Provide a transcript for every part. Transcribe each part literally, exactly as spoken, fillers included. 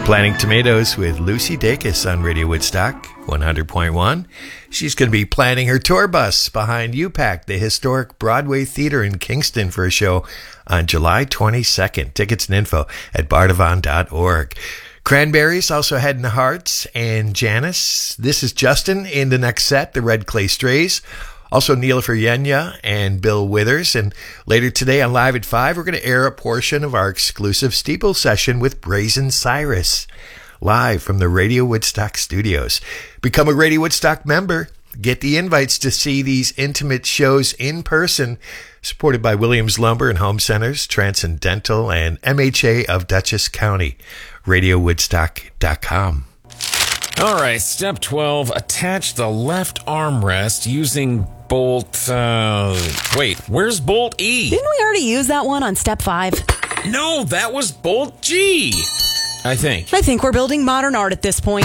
Planting Tomatoes with Lucy Dacus on Radio Woodstock one hundred point one. She's going to be planting her tour bus behind U PAC, the historic Broadway Theater in Kingston, for a show on July twenty-second. Tickets and info at bardavon dot org. Cranberries also heading to Hearts and Janice. This is Justin in the next set, the Red Clay Strays. Also, Nilofer Yenya and Bill Withers. And later today on Live at five, we're going to air a portion of our exclusive Steeple session with Brazen Cyrus, live from the Radio Woodstock studios. Become a Radio Woodstock member. Get the invites to see these intimate shows in person, supported by Williams Lumber and Home Centers, Transcendental, and M H A of Dutchess County. radio woodstock dot com. All right, step twelve, attach the left armrest using bolt, uh, wait, where's bolt E? Didn't we already use that one on step five? No, that was bolt G, I think. I think we're building modern art at this point.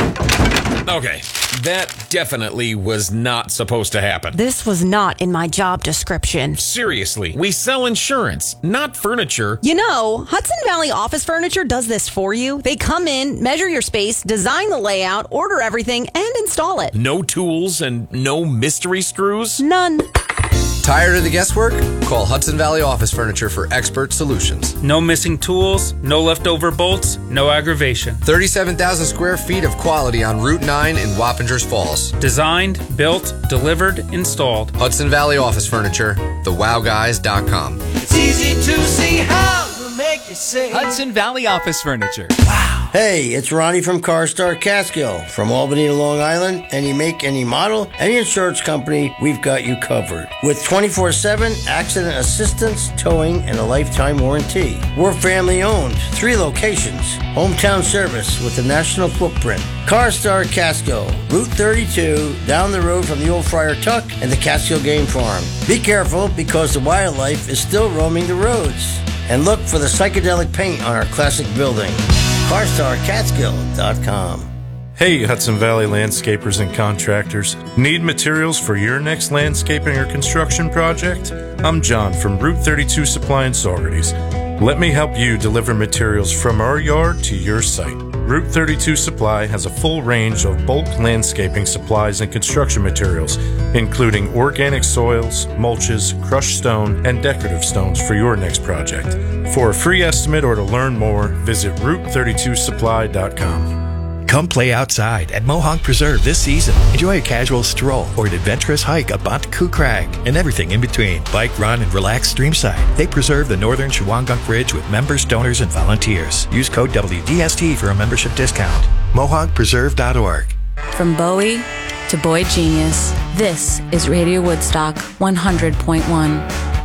Okay, that definitely was not supposed to happen. This was not in my job description. Seriously, we sell insurance, not furniture. You know, Hudson Valley Office Furniture does this for you. They come in, measure your space, design the layout, order everything, and install it. No tools and no mystery screws? None. Tired of the guesswork? Call Hudson Valley Office Furniture for expert solutions. No missing tools, no leftover bolts, no aggravation. thirty-seven thousand square feet of quality on Route nine in Wappingers Falls. Designed, built, delivered, installed. Hudson Valley Office Furniture, the wow guys dot com. It's easy to see how to make you say Hudson Valley Office Furniture. Wow. Hey, it's Ronnie from CarStar Catskill. From Albany to Long Island, any make, any model, any insurance company, we've got you covered. With twenty-four seven accident assistance, towing, and a lifetime warranty. We're family owned, three locations. Hometown service with a national footprint. CarStar Catskill, Route thirty-two, down the road from the old Friar Tuck and the Catskill Game Farm. Be careful because the wildlife is still roaming the roads. And look for the psychedelic paint on our classic building. car star catskill dot com. Hey, Hudson Valley landscapers and contractors. Need materials for your next landscaping or construction project? I'm John from Route thirty-two Supply in Saugerties. Let me help you deliver materials from our yard to your site. Route thirty-two Supply has a full range of bulk landscaping supplies and construction materials, including organic soils, mulches, crushed stone, and decorative stones for your next project. For a free estimate or to learn more, visit route thirty-two supply dot com. Come play outside at Mohonk Preserve this season. Enjoy a casual stroll or an adventurous hike up Bonteku Crag and everything in between. Bike, run, and relax streamside. They preserve the Northern Shawangunk Bridge with members, donors, and volunteers. Use code W D S T for a membership discount. mohonk preserve dot org. From Bowie to Boy Genius, this is Radio Woodstock one hundred point one.